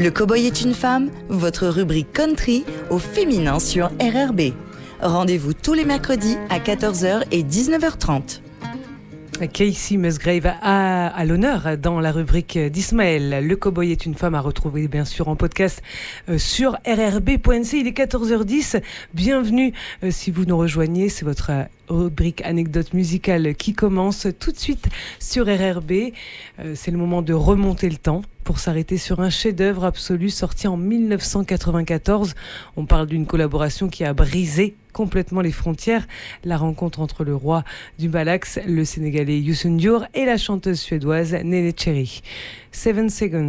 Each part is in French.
Le Cowboy est une femme, votre rubrique country au féminin sur RRB. Rendez-vous tous les mercredis à 14h et 19h30. Kacey Musgrave à l'honneur dans la rubrique d'Ismaël. Le Cowboy est une femme à retrouver bien sûr en podcast sur rrb.nc. Il est 14h10. Bienvenue si vous nous rejoignez. C'est votre rubrique anecdote musicale qui commence tout de suite sur RRB. C'est le moment de remonter le temps pour s'arrêter sur un chef-d'œuvre absolu sorti en 1994. On parle d'une collaboration qui a brisé complètement les frontières. La rencontre entre le roi du Malax, le Sénégalais Youssou N'Dour, et la chanteuse suédoise Néné Cherry. 7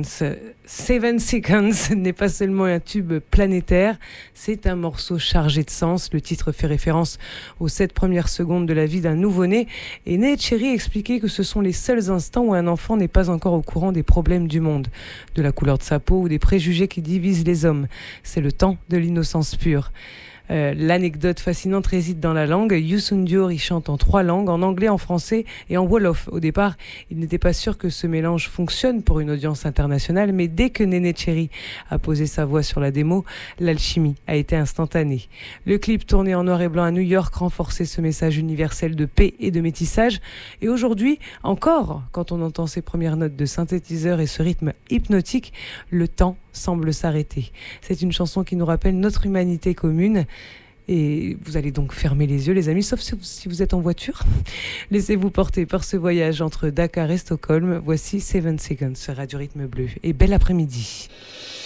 Seconds n'est pas seulement un tube planétaire, c'est un morceau chargé de sens. Le titre fait référence aux 7 premières secondes de la vie d'un nouveau-né. Et Néné Cherry expliquait que ce sont les seuls instants où un enfant n'est pas encore au courant des problèmes du monde, de la couleur de sa peau ou des préjugés qui divisent les hommes. C'est le temps de l'innocence pure. L'anecdote fascinante réside dans la langue. Youssou N'Dour y chante en 3 langues, en anglais, en français et en wolof. Au départ, il n'était pas sûr que ce mélange fonctionne pour une audience internationale, mais dès que Néné Cherry a posé sa voix sur la démo, l'alchimie a été instantanée. Le clip tourné en noir et blanc à New York renforçait ce message universel de paix et de métissage. Et aujourd'hui, encore, quand on entend ces premières notes de synthétiseur et ce rythme hypnotique, le temps semble s'arrêter. C'est une chanson qui nous rappelle notre humanité commune. Et vous allez donc fermer les yeux, les amis, sauf si vous êtes en voiture. Laissez-vous porter par ce voyage entre Dakar et Stockholm. Voici 7 Seconds sur Radio Rythme Bleu. Et bel après-midi.